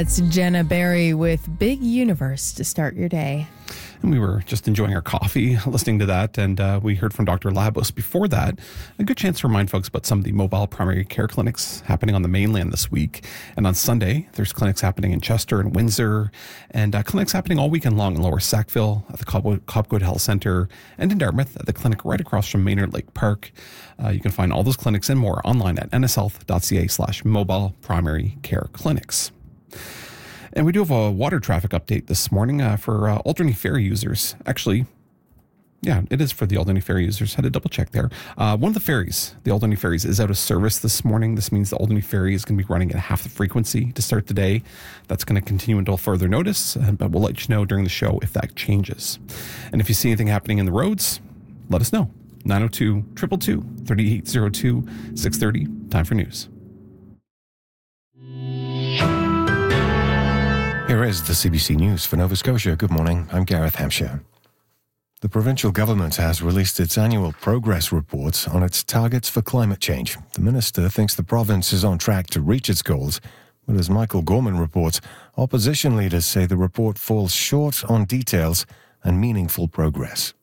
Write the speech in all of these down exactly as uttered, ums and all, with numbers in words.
It's Jenna Barry with Big Universe to start your day. And we were just enjoying our coffee, listening to that, and uh, we heard from Doctor Labos before that. A good chance to remind folks about some of the mobile primary care clinics happening on the mainland this week. And on Sunday, there's clinics happening in Chester and Windsor, and uh, clinics happening all weekend long in Lower Sackville, at the Cobwood, Cobwood Health Centre, and in Dartmouth at the clinic right across from Maynard Lake Park. Uh, you can find all those clinics and more online at nshealth.ca slash mobile primary care clinics. And we do have a water traffic update this morning uh, for uh, Alderney Ferry users. Actually, yeah, it is for the Alderney Ferry users. Had to double check there. Uh, one of the ferries, the Alderney Ferries, is out of service this morning. This means the Alderney Ferry is going to be running at half the frequency to start the day. That's going to continue until further notice, uh, but we'll let you know during the show if that changes. And if you see anything happening in the roads, let us know. nine oh two, two two two, three eight oh two, six thirty. Time for news. Here is the C B C News for Nova Scotia. Good morning, I'm Gareth Hampshire. The provincial government has released its annual progress reports on its targets for climate change. The minister thinks the province is on track to reach its goals, but as Michael Gorman reports, opposition leaders say the report falls short on details and meaningful progress.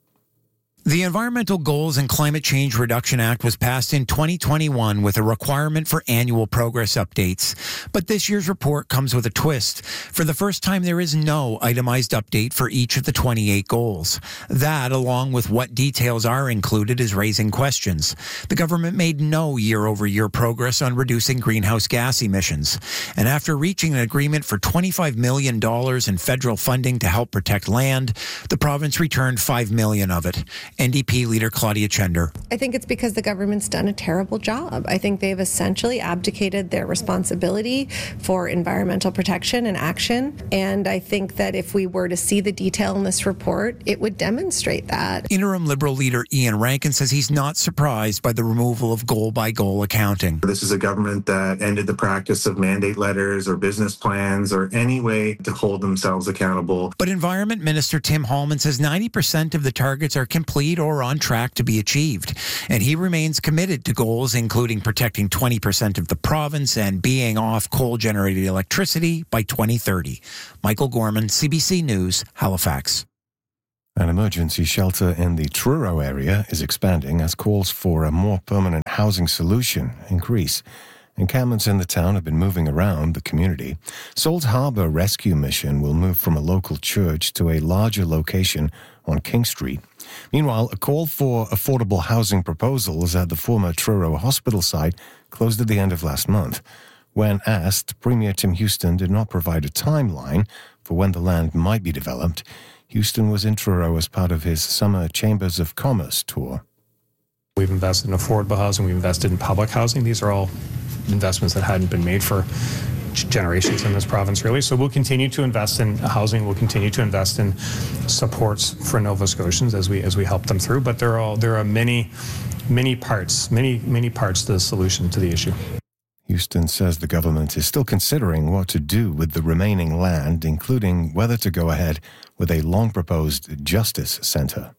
The Environmental Goals and Climate Change Reduction Act was passed in twenty twenty-one with a requirement for annual progress updates. But this year's report comes with a twist. For the first time, there is no itemized update for each of the twenty-eight goals. That, along with what details are included, is raising questions. The government made no year-over-year progress on reducing greenhouse gas emissions. And after reaching an agreement for twenty-five million dollars in federal funding to help protect land, the province returned five million dollars of it. N D P leader Claudia Chender. I think it's because the government's done a terrible job. I think they've essentially abdicated their responsibility for environmental protection and action. And I think that if we were to see the detail in this report, it would demonstrate that. Interim Liberal leader Ian Rankin says he's not surprised by the removal of goal-by-goal accounting. This is a government that ended the practice of mandate letters or business plans or any way to hold themselves accountable. But Environment Minister Tim Hallman says ninety percent of the targets are complete or on track to be achieved. And he remains committed to goals including protecting twenty percent of the province and being off coal-generated electricity by twenty thirty. Michael Gorman, C B C News, Halifax. An emergency shelter in the Truro area is expanding as calls for a more permanent housing solution increase. Encampments in the town have been moving around the community. Salt Harbour Rescue Mission will move from a local church to a larger location on King Street. Meanwhile, a call for affordable housing proposals at the former Truro Hospital site closed at the end of last month. When asked, Premier Tim Houston did not provide a timeline for when the land might be developed. Houston was in Truro as part of his summer Chambers of Commerce tour. We've invested in affordable housing, we've invested in public housing. These are all investments that hadn't been made for generations in this province, really. So we'll continue to invest in housing, we'll continue to invest in supports for Nova Scotians as we as we help them through. But there are all, there are many, many parts, many, many parts to the solution to the issue. Houston says the government is still considering what to do with the remaining land, including whether to go ahead with a long-proposed justice centre.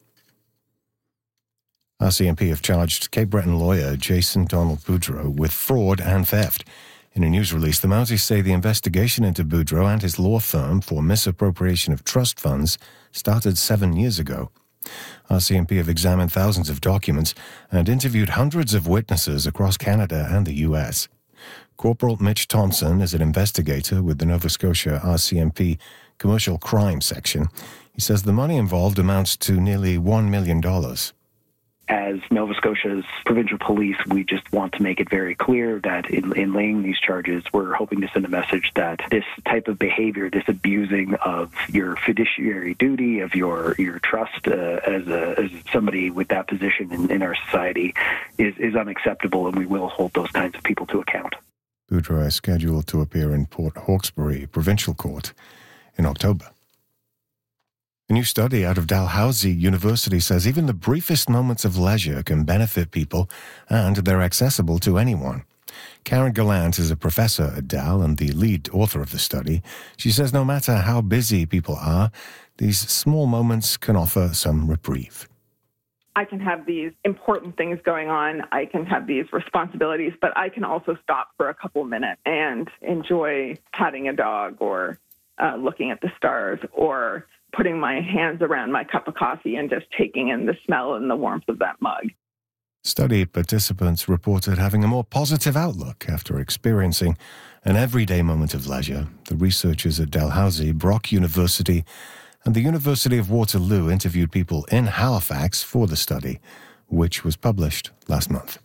R C M P have charged Cape Breton lawyer Jason Donald Boudreau with fraud and theft. In a news release, the Mounties say the investigation into Boudreau and his law firm for misappropriation of trust funds started seven years ago. R C M P have examined thousands of documents and interviewed hundreds of witnesses across Canada and the U S. Corporal Mitch Thompson is an investigator with the Nova Scotia R C M P Commercial Crime Section. He says the money involved amounts to nearly one million dollars. As Nova Scotia's provincial police, we just want to make it very clear that in, in laying these charges, we're hoping to send a message that this type of behavior, this abusing of your fiduciary duty, of your your trust uh, as a, as somebody with that position in, in our society, is, is unacceptable, and we will hold those kinds of people to account. Boudreau is scheduled to appear in Port Hawkesbury Provincial Court in October. A new study out of Dalhousie University says even the briefest moments of leisure can benefit people, and they're accessible to anyone. Karen Gallant is a professor at Dal and the lead author of the study. She says no matter how busy people are, these small moments can offer some reprieve. I can have these important things going on. I can have these responsibilities, but I can also stop for a couple minutes and enjoy patting a dog or uh, looking at the stars or putting my hands around my cup of coffee and just taking in the smell and the warmth of that mug. Study participants reported having a more positive outlook after experiencing an everyday moment of leisure. The researchers at Dalhousie, Brock University, and the University of Waterloo interviewed people in Halifax for the study, which was published last month.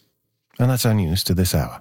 And that's our news to this hour.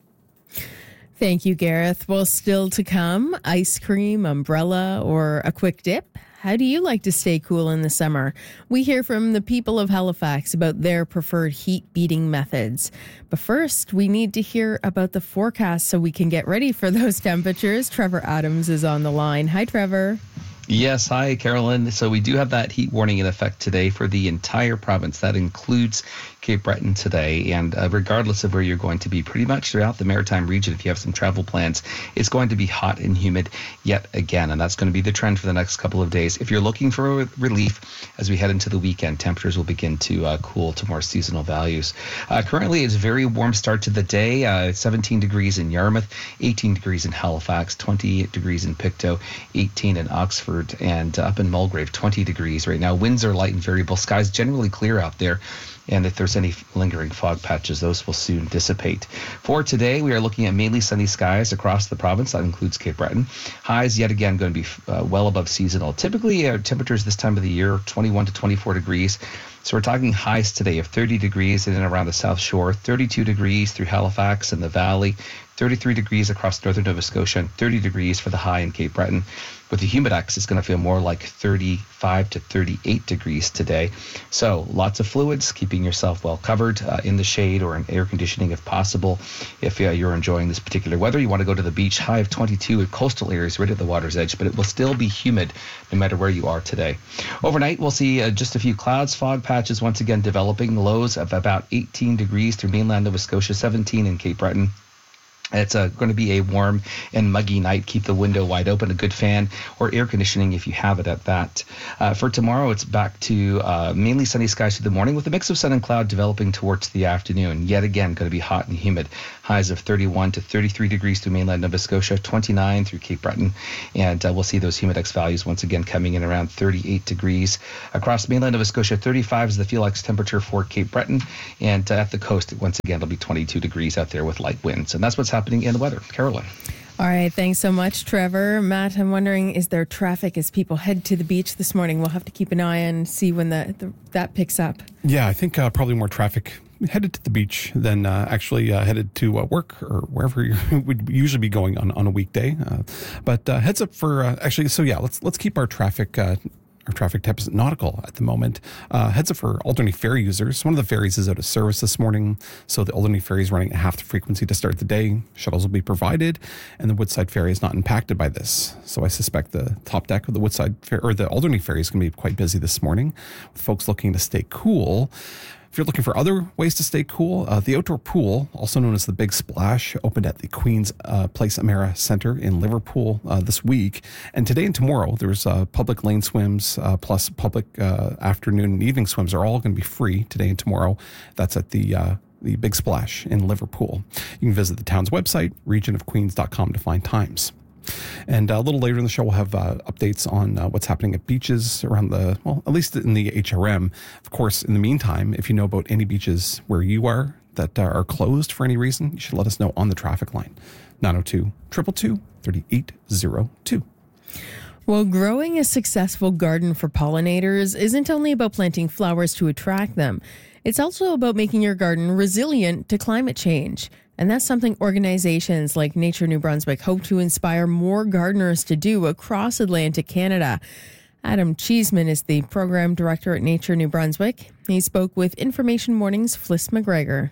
Thank you, Gareth. Well, still to come, ice cream, umbrella, or a quick dip. How do you like to stay cool in the summer? We hear from the people of Halifax about their preferred heat-beating methods. But first, we need to hear about the forecast so we can get ready for those temperatures. Trevor Adams is on the line. Hi, Trevor. Yes, hi, Carolyn. So we do have that heat warning in effect today for the entire province. That includes Cape Breton today. And uh, regardless of where you're going to be, pretty much throughout the Maritime region, if you have some travel plans, it's going to be hot and humid yet again. And that's going to be the trend for the next couple of days. If you're looking for relief as we head into the weekend, temperatures will begin to uh, cool to more seasonal values. Uh, currently, it's a very warm start to the day. Uh, seventeen degrees in Yarmouth, eighteen degrees in Halifax, twenty-eight degrees in Pictou, eighteen in Oxford, and up in Mulgrave, twenty degrees right now. Winds are light and variable. Skies generally clear out there. And if there's any lingering fog patches, those will soon dissipate. For today, we are looking at mainly sunny skies across the province. That includes Cape Breton. Highs, yet again, going to be uh, well above seasonal. Typically, uh, temperatures this time of the year, twenty-one to twenty-four degrees. So we're talking highs today of thirty degrees in and around the South Shore, thirty-two degrees through Halifax and the Valley, thirty-three degrees across northern Nova Scotia, and thirty degrees for the high in Cape Breton. With the humidex, it's going to feel more like thirty-five to thirty-eight degrees today. So lots of fluids, keeping yourself well covered uh, in the shade or in air conditioning if possible. If uh, you're enjoying this particular weather, you want to go to the beach. High of twenty-two in coastal areas right at the water's edge, but it will still be humid no matter where you are today. Overnight, we'll see uh, just a few clouds, fog patches once again developing. Lows of about eighteen degrees through mainland Nova Scotia, seventeen in Cape Breton. It's uh, going to be a warm and muggy night. Keep the window wide open, a good fan or air conditioning if you have it at that. Uh, for tomorrow, it's back to uh, mainly sunny skies through the morning with a mix of sun and cloud developing towards the afternoon. Yet again, going to be hot and humid. Highs of thirty-one to thirty-three degrees through mainland Nova Scotia, twenty-nine through Cape Breton. And uh, we'll see those humidex values once again coming in around thirty-eight degrees. Across mainland Nova Scotia, thirty-five is the Felix temperature for Cape Breton. And uh, at the coast, once again, it'll be twenty-two degrees out there with light winds. And that's what's happening in the weather. Carolyn. All right. Thanks so much, Trevor. Matt, I'm wondering, is there traffic as people head to the beach this morning? We'll have to keep an eye and see when the, the, that picks up. Yeah, I think uh, probably more traffic headed to the beach than uh, actually uh, headed to uh, work or wherever you would usually be going on, on a weekday. Uh, but uh, heads up for uh, actually, so yeah, let's let's keep our traffic uh, our traffic type is nautical at the moment. Uh, heads up for Alderney Ferry users. One of the ferries is out of service this morning, so the Alderney Ferry is running at half the frequency to start the day. Shuttles will be provided, and the Woodside Ferry is not impacted by this. So I suspect the top deck of the Woodside Ferry, or the Alderney Ferry, is going to be quite busy this morning, with folks looking to stay cool. If you're looking for other ways to stay cool, uh, the outdoor pool, also known as the Big Splash, opened at the Queen's uh, Place Amera Centre in Liverpool uh, this week. And today and tomorrow, there's uh, public lane swims uh, plus public uh, afternoon and evening swims are all going to be free today and tomorrow. That's at the uh, the Big Splash in Liverpool. You can visit the town's website, region of queens dot com, to find times. And a little later in the show, we'll have uh, updates on uh, what's happening at beaches around the, well, at least in the H R M. Of course, in the meantime, if you know about any beaches where you are that uh, are closed for any reason, you should let us know on the traffic line. nine oh two, two two two, three eight oh two. Well, growing a successful garden for pollinators isn't only about planting flowers to attract them. It's also about making your garden resilient to climate change. And that's something organizations like Nature New Brunswick hope to inspire more gardeners to do across Atlantic Canada. Adam Cheeseman is the program director at Nature New Brunswick. He spoke with Information Morning's Fliss McGregor.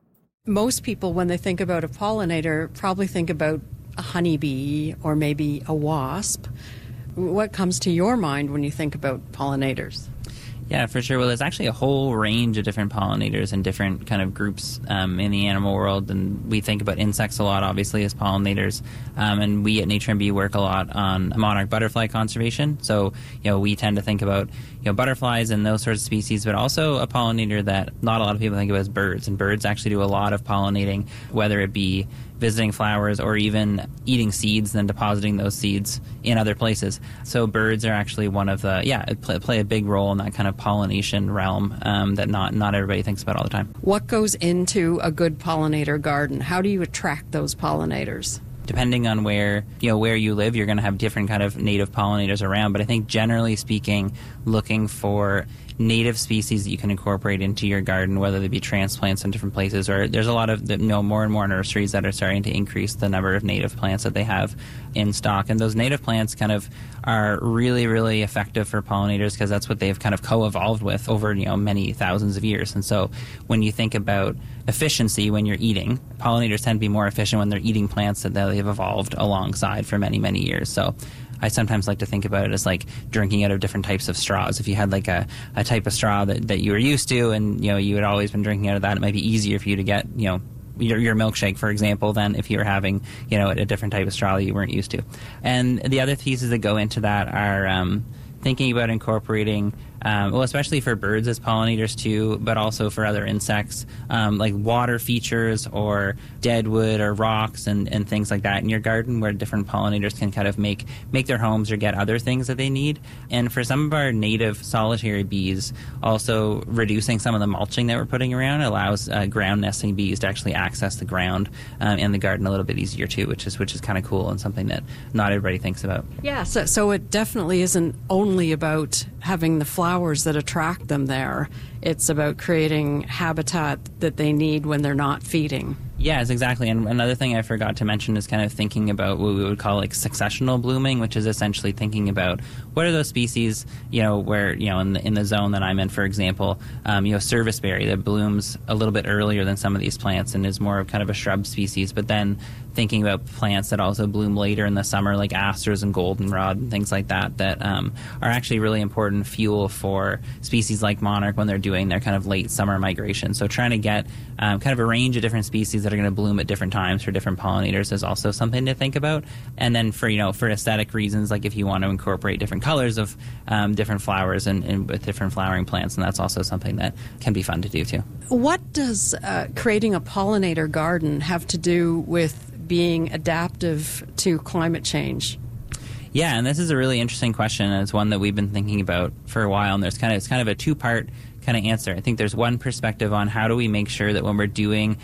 Most people, when they think about a pollinator, probably think about a honeybee or maybe a wasp. What comes to your mind when you think about pollinators? Yeah, for sure. Well, there's actually a whole range of different pollinators and different kind of groups um, in the animal world. And we think about insects a lot, obviously, as pollinators. Um, and we at Nature and Bee work a lot on monarch butterfly conservation. So, you know, we tend to think about, you know, butterflies and those sorts of species, but also a pollinator that not a lot of people think of as birds. And birds actually do a lot of pollinating, whether it be visiting flowers or even eating seeds, then depositing those seeds in other places. So birds are actually one of the, yeah, play, play a big role in that kind of pollination realm um, that not, not everybody thinks about all the time. What goes into a good pollinator garden? How do you attract those pollinators? Depending on where you know where you live, you're going to have different kind of native pollinators around. But I think generally speaking, looking for native species that you can incorporate into your garden, whether they be transplants in different places, or there's a lot of you know more and more nurseries that are starting to increase the number of native plants that they have in stock. And those native plants kind of are really, really effective for pollinators because that's what they've kind of co-evolved with over you know many thousands of years. And so when you think about efficiency when you're eating, pollinators tend to be more efficient when they're eating plants that they've evolved alongside for many, many years. So I sometimes like to think about it as like drinking out of different types of straws. If you had like a, a type of straw that, that you were used to and you know you had always been drinking out of that, it might be easier for you to get you know your, your milkshake, for example, than if you were having you know a different type of straw that you weren't used to. And the other pieces that go into that are um, thinking about incorporating Um, well, especially for birds as pollinators too, but also for other insects, um, like water features or dead wood or rocks and, and things like that in your garden where different pollinators can kind of make, make their homes or get other things that they need. And for some of our native solitary bees, also reducing some of the mulching that we're putting around allows uh, ground nesting bees to actually access the ground um, and the garden a little bit easier too, which is which is kind of cool and something that not everybody thinks about. Yeah, so, so it definitely isn't only about having the flowers that attract them there. It's about creating habitat that they need when they're not feeding. Yes, exactly. And another thing I forgot to mention is kind of thinking about what we would call like successional blooming, which is essentially thinking about what are those species, you know, where, you know, in the, in the zone that I'm in, for example, um, you know, serviceberry that blooms a little bit earlier than some of these plants and is more of kind of a shrub species, but then thinking about plants that also bloom later in the summer, like asters and goldenrod and things like that, that um, are actually really important fuel for species like monarch when they're doing their kind of late summer migration. So trying to get um, kind of a range of different species that are going to bloom at different times for different pollinators is also something to think about. And then for, you know, for aesthetic reasons, like if you want to incorporate different colors of um, different flowers and, and with different flowering plants, and that's also something that can be fun to do too. What does uh, creating a pollinator garden have to do with being adaptive to climate change? Yeah, and this is a really interesting question, and it's one that we've been thinking about for a while, and there's kind of it's kind of a two-part kind of answer. I think there's one perspective on how do we make sure that when we're doing